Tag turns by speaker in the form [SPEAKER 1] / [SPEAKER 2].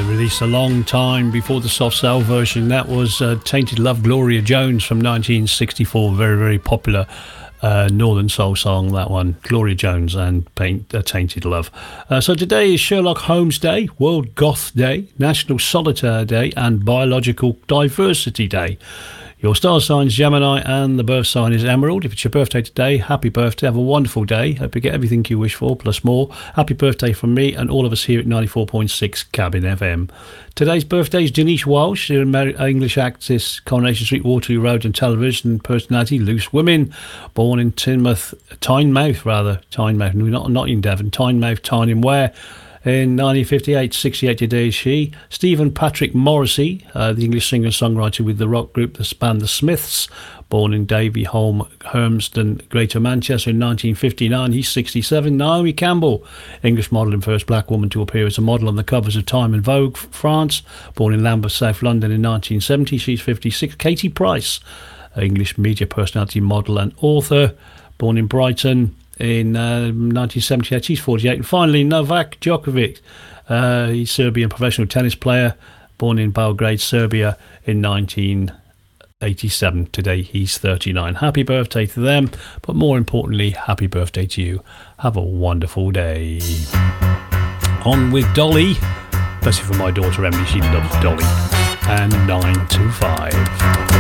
[SPEAKER 1] Released a long time before the soft cell version. That was Tainted Love, Gloria Jones from 1964. Very, very popular Northern Soul song, that one. Gloria Jones and Tainted Love. So today is Sherlock Holmes Day, World Goth Day, National Solitaire Day and Biological Diversity Day. Your star sign is Gemini and the birth sign is Emerald. If it's your birthday today, happy birthday. Have a wonderful day. Hope you get everything you wish for, plus more. Happy birthday from me and all of us here at 94.6 Cabin FM. Today's birthday is Denise Walsh, English actress, Coronation Street, Waterloo Road and television personality, Loose Women. Born in Tynemouth, not in Devon, Tynemouth, Tyne Ware. In 1958, 68 today is she. Stephen Patrick Morrissey, the English singer-songwriter with the rock group The Band The Smiths, born in Davyholme, Hermston, Greater Manchester in 1959. He's 67. Naomi Campbell, English model and first black woman to appear as a model on the covers of Time and Vogue, France, born in Lambeth, South London in 1970. She's 56. Katie Price, English media personality, model and author, born in Brighton in 1978, she's 48. And finally, Novak Djokovic, he's a Serbian professional tennis player, born in Belgrade, Serbia in 1987. Today he's 39. Happy birthday to them, but more importantly, happy birthday to you. Have a wonderful day. On with Dolly, especially for my daughter Emily, she loves Dolly, and 9 to 5.